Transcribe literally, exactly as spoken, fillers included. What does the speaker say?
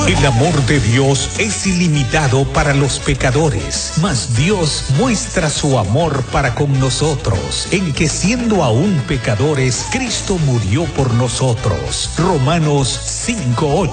El amor de Dios es ilimitado para los pecadores, mas Dios muestra su amor para con nosotros, en que siendo aún pecadores, Cristo murió por nosotros. Romanos cinco ocho.